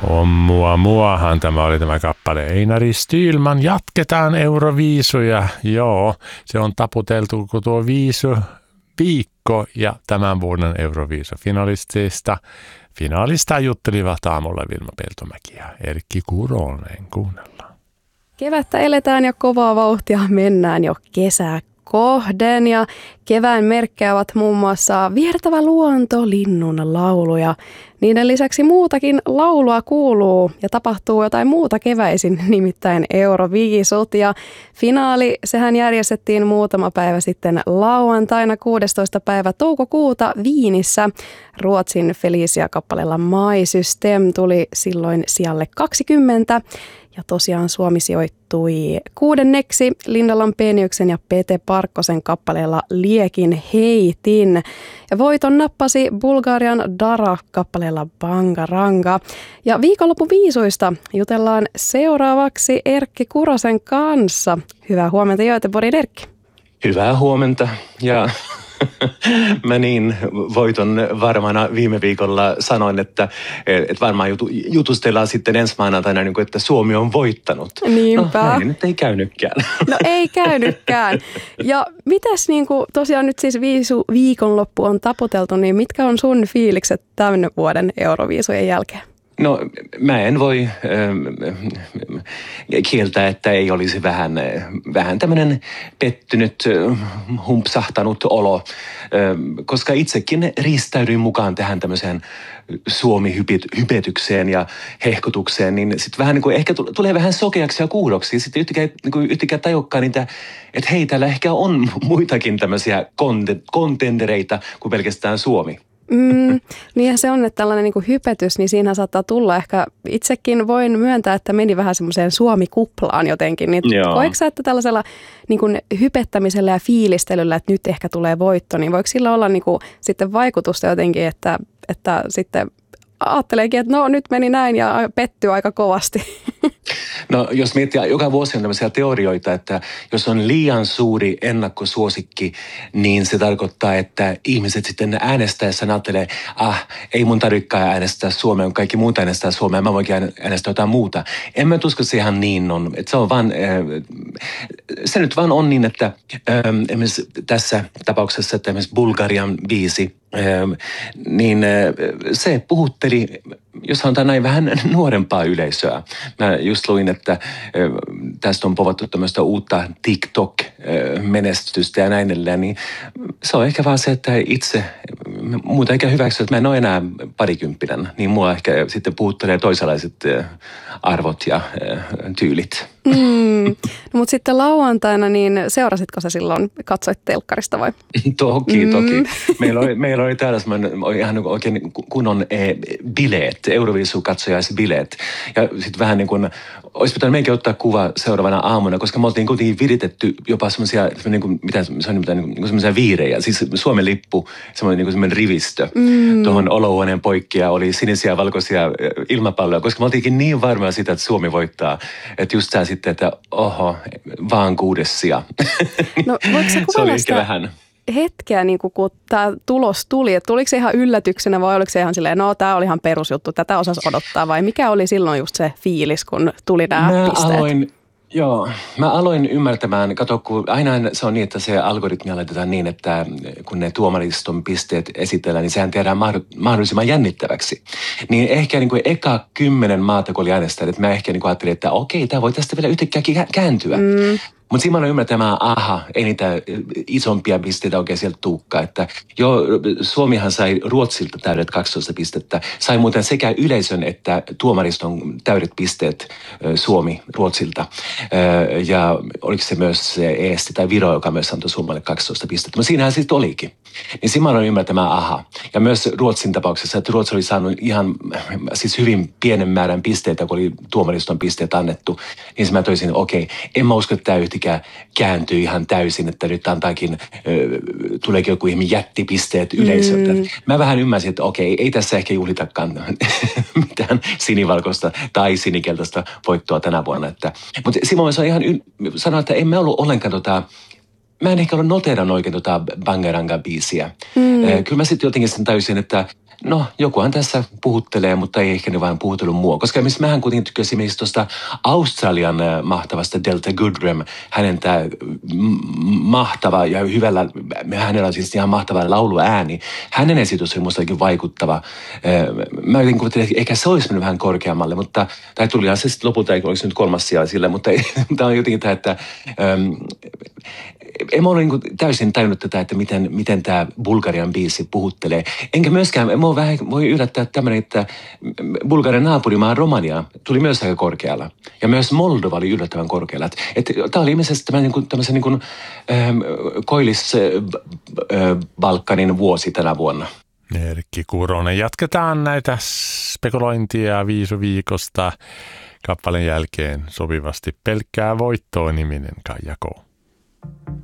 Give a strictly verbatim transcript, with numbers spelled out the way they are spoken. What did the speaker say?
On mua muahan tämä oli tämä kappale. Einari Stylman, jatketaan Euroviisuja. Joo, se on taputeltu kuin tuo viisu viikko ja tämän vuoden Euroviisu-finalisteista. Finaalista juttelivat aamulla Vilma Peltomäki ja Erkki Kuronen. Kuunnellaan. Kevättä eletään ja kovaa vauhtia mennään jo kesää kohden ja kevään merkkejä ovat muun muassa viertävä luonto, linnun laulu ja niiden lisäksi muutakin laulua kuuluu ja tapahtuu jotain muuta keväisin, nimittäin Euroviisut ja finaali, sehän järjestettiin muutama päivä sitten lauantaina kuudestoista päivä toukokuuta Viinissä. Ruotsin Felicia-kappaleella My System tuli silloin sijalle kaksikymmentä. Ja tosiaan Suomi sijoittui kuudenneksi Linda Lampeniuksen ja Pete Parkkosen kappaleella Liekin heitin. Ja voiton nappasi Bulgarian Dara kappaleella Bangaranga. Ja viikonlopun viisuista jutellaan seuraavaksi Erkki Kurosen kanssa. Hyvää huomenta Göteborgin, Erkki. Hyvää huomenta ja mä niin voiton varmana viime viikolla sanoin, että, että varmaan jutu, jutustellaan sitten ensi maanantaina, että Suomi on voittanut. Niinpä. No, näin nyt ei käynytkään. No ei käynytkään. Ja mitäs niin kuin tosiaan nyt siis viisu viikonloppu on taputeltu, niin mitkä on sun fiilikset tämän vuoden Euroviisujen jälkeen? No mä en voi äh, kieltää, että ei olisi vähän, vähän tämmöinen pettynyt, humpsahtanut olo, äh, koska itsekin riistäydyin mukaan tähän tämmöiseen Suomi-hypetykseen ja hehkutukseen, niin sitten vähän niin kuin ehkä tulee vähän sokeaksi ja kuuroksi. Sitten yhtäkään, niin kuin yhtäkään tajukkaan niitä, että hei, täällä ehkä on muitakin tämmöisiä kontendereita kuin pelkästään Suomi. Mm, niin se on, että tällainen niin kuin hypetys, niin siinä saattaa tulla ehkä, itsekin voin myöntää, että meni vähän semmoiseen Suomi-kuplaan jotenkin. Niin koetko sä, että tällaisella niin kuin hypettämisellä ja fiilistelyllä, että nyt ehkä tulee voitto, niin voiko sillä olla niin kuin sitten vaikutusta jotenkin, että, että sitten ajatteleekin, että no nyt meni näin ja pettyy aika kovasti. No jos miettii, joka vuosi on tämmöisiä teorioita, että jos on liian suuri ennakkosuosikki, niin se tarkoittaa, että ihmiset sitten äänestäessä ajattelee, ah, ei mun tarvitsekaan äänestää Suomea, kun kaikki muut äänestää Suomea, mä voinkin äänestää jotain muuta. En mä usko, että se ihan niin on. Että se on vaan, se nyt vaan on niin, että esimerkiksi tässä tapauksessa, että esimerkiksi Bulgarian biisi, niin se puhutteli, jos sanotaan näin, vähän nuorempaa yleisöä. Mä just luin, että tästä on povattu tämmöistä uutta TikTok-menestystä ja näin edelleen, niin se on ehkä vaan se, että itse muuta eikä hyväksy, että mä en ole enää parikymppinen, niin mua ehkä sitten puhuttelee toisenlaiset arvot ja tyylit. Mm. No, mutta sitten lauantaina, niin seurasitko sä silloin, katsoit telkkarista vai? Toki, mm. toki. Meillä oli, meillä oli täällä semmoinen ihan oikein kunnon e, bileet, Euroviisu-katsojaisbileet. Ja sitten vähän niin kuin, olisi pitänyt meikin ottaa kuva seuraavana aamuna, koska me oltiin kuitenkin viritetty jopa semmoisia, niin kuin, mitä se on, niin kuin semmoisia viirejä. Siis Suomen lippu, semmoinen, niin kuin semmoinen rivistö. Mm. Tuohon olohuoneen poikkia oli sinisiä ja valkoisia ilmapalloja, koska me oltiinkin niin varmaa sitä, että Suomi voittaa. Että just sä sitten, että oho, vaan kuudes sija. No voiko sä kuvailla sitä vähän hetkeä, niin kun tämä tulos tuli, että tuliko se ihan yllätyksenä vai oliko se ihan silleen, no tämä oli ihan perusjuttu, tätä osasi odottaa vai mikä oli silloin just se fiilis, kun tuli nämä mä pisteet? Aloin, joo, mä aloin ymmärtämään, kato kun aina se on niin, että se algoritmi aletetaan niin, että kun ne tuomariston pisteet esitellään, niin sehän tehdään mahdollisimman jännittäväksi. Niin ehkä niin kuin eka kymmenen maata, kun oli äänestäjät, että mä ehkä niin kuin ajattelin, että okei, tämä voi tästä vielä yhtäkkiä kääntyä. Mm. Mutta siinä mä olen ymmärtämään, aha, ei niitä isompia pisteitä oikein sieltä tuukkaa. Että jo Suomihan sai Ruotsilta täydet kaksitoista pistettä. Sai muuten sekä yleisön että tuomariston täydet pisteet Suomi Ruotsilta. Ja oliko se myös se Eesti tai Viro, joka myös antoi Suomelle kaksitoista pistettä. Mutta siinähän sitten olikin. Niin siinä mä olen ymmärtämään, aha. Ja myös Ruotsin tapauksessa, että Ruotsi oli saanut ihan siis hyvin pienen määrän pisteitä, kun oli tuomariston pisteet annettu. Niin mä toisin, okei, en mä usko, että tämä yhtikään kääntyy ihan täysin, että nyt antaakin, äh, tuleekin joku ihminen jättipisteet yleisöltä. Mm. Mä vähän ymmärsin, että okei, ei tässä ehkä juhlitakaan mitään sinivalkoista tai sinikeltaista voittoa tänä vuonna. Että, mutta Simon on ihan y- sanoa, että en mä ollut ollenkaan tota, mä en ehkä ole noteerannut oikein tota Bangaranga-biisiä. Mm. Äh, kyllä mä sitten jotenkin sen täysin, että no jokuhan tässä puhuttelee, mutta ei ehkä ne vain puhutellut mua. Koska missä mähän kuitenkin tykkäsin esimerkiksi tuosta Australian mahtavasta Delta Goodrem, hänen tämä mahtava ja hyvällä, hänellä on siis ihan mahtava lauluääni. Hänen esitys oli musta vaikuttava. Mä jotenkin kuvittelin, että ehkä se olisi mennyt vähän korkeammalle, mutta, tai tulihan se sitten lopulta, oliko se nyt kolmas sijalla sille, mutta tämä on jotenkin tämä, että ähm, en mä ole niin täysin tajunnut tätä, että miten, miten tämä Bulgarian biisi puhuttelee. Enkä myöskään, mä oon vähän, voi yllättää tämmöinen, että Bulgarian naapurimaa Romania tuli myös aika korkealla. Ja myös Moldova oli yllättävän korkealla. Tämä oli ilmeisesti tämmöisen, niin tämmöisen niin kuin, ähm, Koillis-Balkanin vuosi tänä vuonna. Erkki Kuronen. Jatketaan näitä spekulointia Viisuviikosta kappaleen jälkeen sopivasti pelkkää voittoa niminen Kaija K.